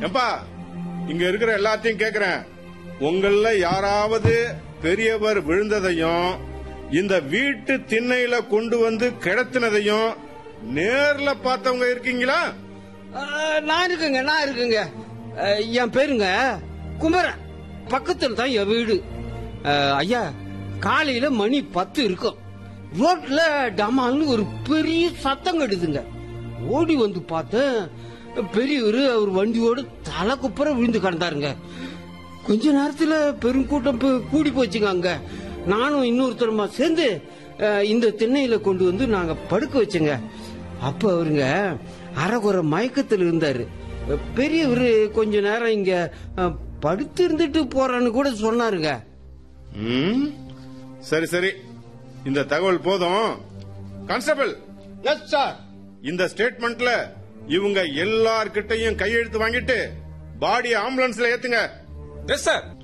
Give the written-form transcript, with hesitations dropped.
ஏப்பா, இங்க இருக்கிற எல்லாத்தையும் கேக்குறேன். உங்கள யாராவது பெரியவர் விழுந்ததையும் இந்த வீட்டு திண்ணையில கொண்டு வந்து கிடத்தினதையும் நேர்ல பார்த்தவங்க இருக்கீங்களா? நான் இருக்குங்க. என் பேருங்க குமரன். பக்கத்துல தான் என் வீடு. ஐயா, காலையில மணி 10 இருக்கும். ரோட்ல டமால்னு ஒரு பெரிய சத்தம் கெடுதுங்க. ஓடி வந்து பார்த்தேன், பெரியவர் அவர் வண்டியோட தலை குப்புற விழுந்து கிடந்தாருங்க. கொஞ்ச நேரத்துல பெருங்கூட்டம் கூடி போச்சுங்க. அங்க நானும் இன்னொருத்தருமா சேர்ந்து இந்த திண்ணையில கொண்டு வந்து நாங்க படுக்க வச்சோங்க. அப்ப அவருங்க அரைகுறை மயக்கத்தில் இருந்தாரு. பெரியவர் கொஞ்ச நேரம் இங்க படுத்து இருந்துட்டு போறான்னு கூட சொன்னாருங்க. சரி சரி, இந்த தகவல் போதும். கான்ஸ்டபிள். Yes sir. இந்த ஸ்டேட்மெண்ட்ல இவங்க எல்லார்கிட்டையும் கையெழுத்து வாங்கிட்டு பாடி ஆம்புலன்ஸ்ல ஏத்துங்க. Yes sir.